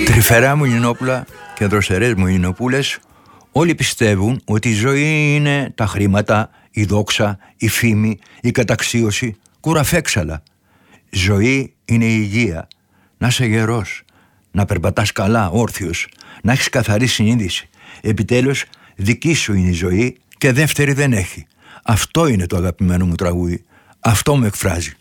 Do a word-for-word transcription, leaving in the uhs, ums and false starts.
Τρυφερά μου Ελληνόπουλα και δροσερές μου Ελληνοπούλες, όλοι πιστεύουν ότι η ζωή είναι τα χρήματα, η δόξα, η φήμη, η καταξίωση, κουραφέξαλα. Ζωή είναι η υγεία, να είσαι γερός, να περπατάς καλά, όρθιος, να έχεις καθαρή συνείδηση. Επιτέλους, δική σου είναι η ζωή και δεύτερη δεν έχει. Αυτό είναι το αγαπημένο μου τραγούδι. Αυτό με εκφράζει.